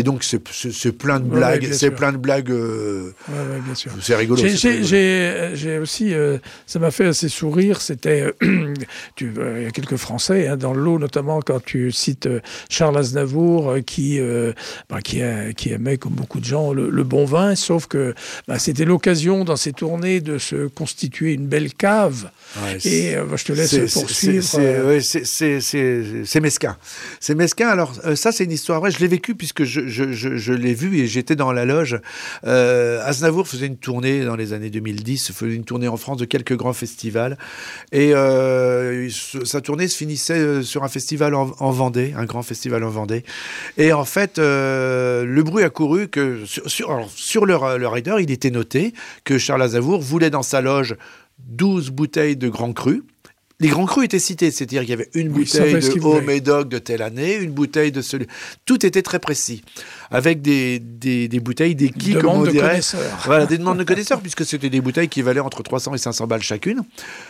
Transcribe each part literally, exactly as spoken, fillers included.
donc c'est, c'est, c'est plein de blagues, ouais, ouais, c'est sûr. plein de blagues. Euh, ouais, ouais, bien sûr. C'est rigolo. J'ai, c'est j'ai, rigolo. j'ai, j'ai aussi, euh, ça m'a fait assez sourire. C'était, euh, tu, euh, il y a quelques Français hein, dans le lot, notamment quand tu cites euh, Charles Aznavour, euh, qui, euh, bah, qui, a, qui aimait comme beaucoup de gens le, le bon vin, sauf que bah, c'était l'occasion dans ses tournées de se constituer une belle cave. Ouais, et euh, bah, je te laisse c'est, poursuivre. C'est, c'est, ouais, c'est, c'est, c'est, c'est mesquin. C'est mesquin. Alors euh, ça, c'est une histoire vraie. Je l'ai vécu puisque je, je, je, je l'ai vu et j'étais dans la loge. Euh, Aznavour faisait une tournée dans les années deux mille dix, faisait une tournée en France de quelques grands festivals. Et euh, sa tournée se finissait sur un festival en, en Vendée, un grand festival en Vendée. Et en fait, euh, le bruit a couru que sur, sur, alors, sur le, le rider, il était noté que Charles Aznavour voulait dans sa loge douze bouteilles de Grand Cru. Les Grands Crus étaient cités, c'est-à-dire qu'il y avait une oui, bouteille de Haut Médoc de telle année, une bouteille de celui... Tout était très précis, avec des, des, des bouteilles, des quilles, comme on de dirait. Voilà, des demandes de connaisseurs, puisque c'était des bouteilles qui valaient entre trois cents et cinq cents balles chacune.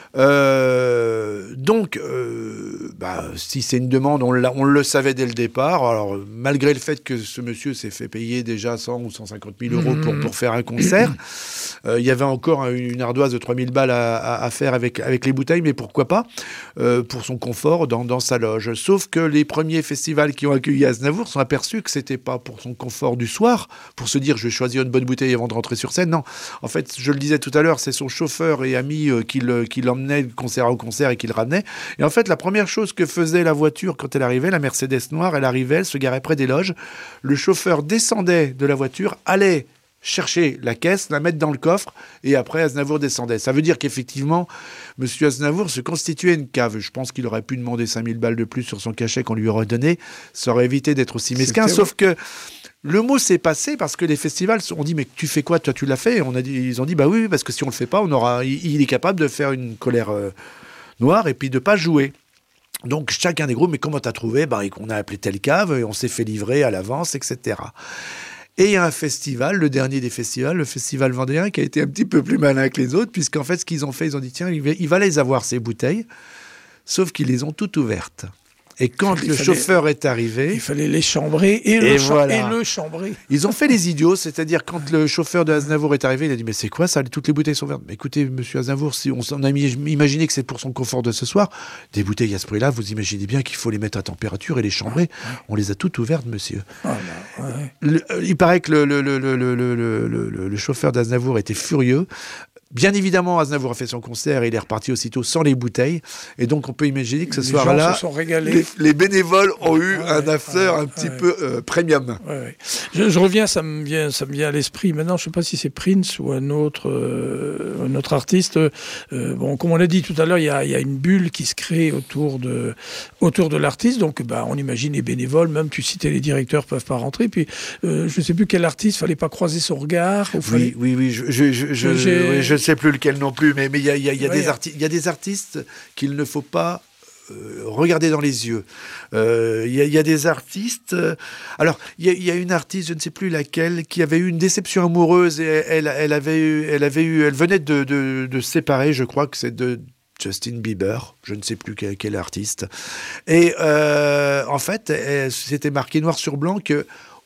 Euh, donc, euh, bah, si c'est une demande, on, on le savait dès le départ. Alors, malgré le fait que ce monsieur s'est fait payer déjà cent ou cent cinquante mille euros pour, pour faire un concert, euh, il y avait encore une ardoise de trois mille balles à, à, à faire avec, avec les bouteilles, mais pourquoi pas euh, pour son confort dans, dans sa loge. Sauf que les premiers festivals qui ont accueilli Aznavour sont aperçus que c'était pas pour son confort du soir, pour se dire je vais choisir une bonne bouteille avant de rentrer sur scène. Non, en fait, je le disais tout à l'heure, c'est son chauffeur et ami euh, qui, le, qui l'emmenait de concert au concert et qui le ramenait. Et en fait, la première chose que faisait la voiture quand elle arrivait, la Mercedes noire, elle arrivait, elle se garait près des loges. Le chauffeur descendait de la voiture, allait chercher la caisse, la mettre dans le coffre, et après Aznavour descendait. Ça veut dire qu'effectivement, M. Aznavour se constituait une cave. Je pense qu'il aurait pu demander cinq mille balles de plus sur son cachet qu'on lui aurait donné. Ça aurait évité d'être aussi mesquin. C'était sauf vrai. que le mot s'est passé parce que les festivals ont dit « Mais tu fais quoi ? Toi, tu l'as fait ?» on a dit, ils ont dit « Bah oui, parce que si on le fait pas, on aura, il, il est capable de faire une colère euh, noire et puis de pas jouer. » Donc, chacun des groupes, mais comment t'as trouvé ? Bah, on a appelé telle cave et on s'est fait livrer à l'avance, et cetera. Et il y a un festival, le dernier des festivals, le festival vendéen, qui a été un petit peu plus malin que les autres, puisqu'en fait, ce qu'ils ont fait, ils ont dit, tiens, il va, il va les avoir, ces bouteilles, sauf qu'ils les ont toutes ouvertes. Et quand il le fallait, chauffeur est arrivé... Il fallait les chambrer et, et, le, voilà. et le chambrer. Ils ont fait les idiots, c'est-à-dire quand le chauffeur de Aznavour est arrivé, il a dit « Mais c'est quoi ça ? Toutes les bouteilles sont vertes. » Mais écoutez, monsieur Aznavour, si on, on a imaginé que c'est pour son confort de ce soir, des bouteilles à ce prix-là, vous imaginez bien qu'il faut les mettre à température et les chambrer. Ah, ouais. On les a toutes ouvertes, monsieur. Ah, bah, ouais. le, il paraît que le, le, le, le, le, le, le, le, le chauffeur d'Aznavour était furieux. Bien évidemment, Aznavour a fait son concert et il est reparti aussitôt sans les bouteilles. Et donc, on peut imaginer que ce les soir-là, se sont régalés. Les, les bénévoles ont eu ouais, un after ouais, un petit ouais. peu euh, premium. Ouais, ouais. Je, je reviens, ça me vient, ça me vient à l'esprit. Maintenant, je ne sais pas si c'est Prince ou un autre, euh, un autre artiste. Euh, bon, comme on l'a dit tout à l'heure, il y a, y a une bulle qui se crée autour de, autour de l'artiste. Donc, bah, on imagine les bénévoles. Même tu citais les directeurs peuvent pas rentrer. Puis, euh, je ne sais plus quel artiste. Fallait pas croiser son regard. Oui, fallait... oui, oui. Je, je, je, je, oui, je ne sais plus lequel non plus, mais il mais y, a, y, a, y, a ouais, des arti- y a des artistes qu'il ne faut pas euh, regarder dans les yeux. Il euh, y, y a des artistes... Euh, alors, il y, y a une artiste, je ne sais plus laquelle, qui avait eu une déception amoureuse et elle, elle, avait, eu, elle, avait eu, elle venait de, de, de se séparer, je crois que c'est de Justin Bieber, je ne sais plus quel, quel artiste. Et euh, en fait, c'était marqué noir sur blanc que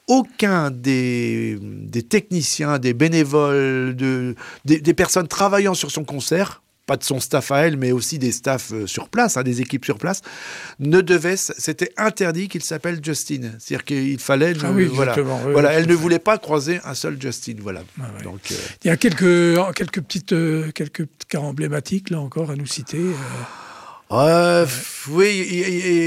aucun des, des techniciens, des bénévoles, de, des, des personnes travaillant sur son concert, pas de son staff à elle, mais aussi des staffs sur place, hein, des équipes sur place, ne devait, c'était interdit qu'il s'appelle Justin. C'est-à-dire qu'il fallait... Ah oui, voilà, oui, voilà, elle ne voulait pas croiser un seul Justin. Voilà. Ah ouais. Donc, euh... il y a quelques, quelques, petites, euh, quelques cas emblématiques, là encore, à nous citer. Euh... Euh, ouais. Oui, il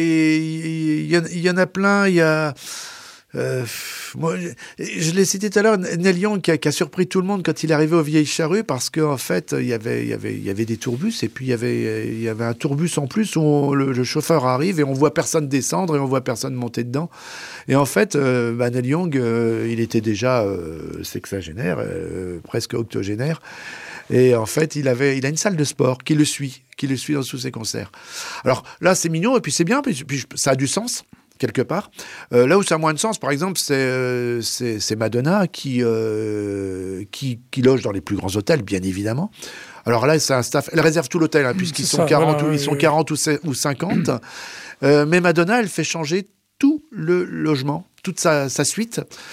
y, y, y, y, y en a plein. Il y a... Euh, moi, je, je l'ai cité tout à l'heure, Neil Young qui a, qui a surpris tout le monde quand il est arrivé aux Vieilles Charrues parce qu'en fait, il y avait, il y avait, il y avait des tourbus et puis il y avait, il y avait un tourbus en plus où on, le, le chauffeur arrive et on voit personne descendre et on voit personne monter dedans. Et en fait, euh, bah, Neil Young, euh, il était déjà euh, sexagénaire, euh, presque octogénaire. Et en fait, il, avait, il a une salle de sport qui le suit, qui le suit dans tous ses concerts. Alors là, c'est mignon et puis c'est bien, puis, puis ça a du sens. Quelque part. Euh, là où ça a moins de sens, par exemple, c'est, euh, c'est, c'est Madonna qui, euh, qui, qui loge dans les plus grands hôtels, bien évidemment. Alors là, c'est un staff... Elle réserve tout l'hôtel, hein, puisqu'ils sont, ça, quarante, voilà, ou, ils sont quarante ou cinquante. Euh, mais Madonna, elle fait changer tout le logement, toute sa, sa suite.